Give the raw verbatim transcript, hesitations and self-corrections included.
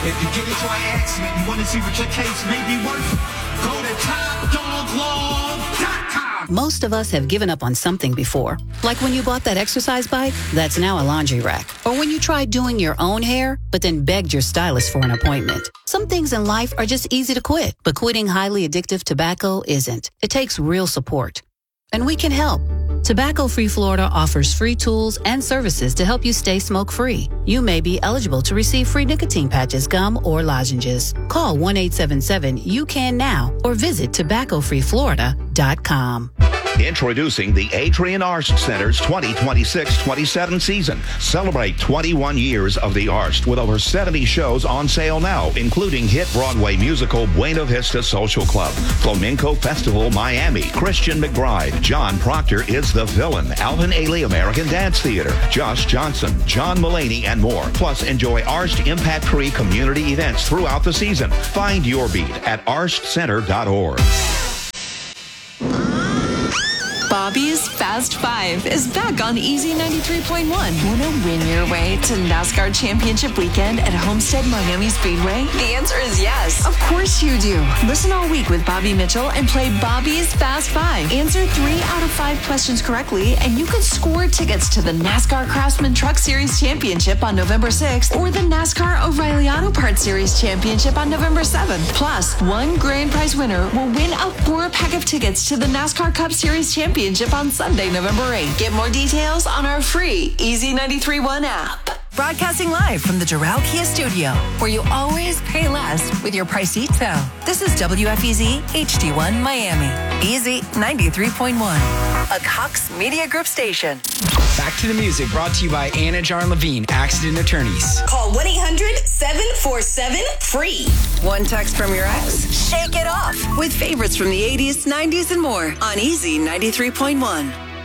If you get into an accident, you want to see what your case may be worth, go to top dog law dot com. Most of us have given up on something before. Like when you bought that exercise bike that's now a laundry rack. Or when you tried doing your own hair, but then begged your stylist for an appointment. Some things in life are just easy to quit, but quitting highly addictive tobacco isn't. It takes real support. And we can help. Tobacco Free Florida offers free tools and services to help you stay smoke-free. You may be eligible to receive free nicotine patches, gum, or lozenges. Call one eight seven seven, you can now or visit tobacco free florida dot com. Introducing the Adrian Arst Center's twenty twenty-six twenty-seven season. Celebrate twenty-one years of the Arst with over seventy shows on sale now, including hit Broadway musical Buena Vista Social Club, Flamenco Festival Miami, Christian McBride, John Proctor is the Villain, Alvin Ailey American Dance Theater, Josh Johnson, John Mulaney, and more. Plus, enjoy Arst impact-free community events throughout the season. Find your beat at arst center dot org. Bobby's Fast Five is back on Easy ninety-three point one. Want to win your way to NASCAR Championship Weekend at Homestead Miami Speedway? The answer is yes. Of course you do. Listen all week with Bobby Mitchell and play Bobby's Fast Five. Answer three out of five questions correctly, and you can score tickets to the NASCAR Craftsman Truck Series Championship on November sixth or the NASCAR O'Reilly Auto Parts Series Championship on November seventh. Plus, one grand prize winner will win a four-pack of tickets to the NASCAR Cup Series Championship on Sunday, November eighth. Get more details on our free Easy ninety-three point one app. Broadcasting live from the Doral Kia Studio, where you always pay less with your price detail. This is W F E Z H D one Miami. Easy ninety-three point one, a Cox Media Group station. Back to the music, brought to you by Anna Jar Levine, Accident Attorneys. Call one eight hundred seven four seven free. One text from your ex? Shake it off with favorites from the eighties, nineties, and more on Easy ninety-three point one.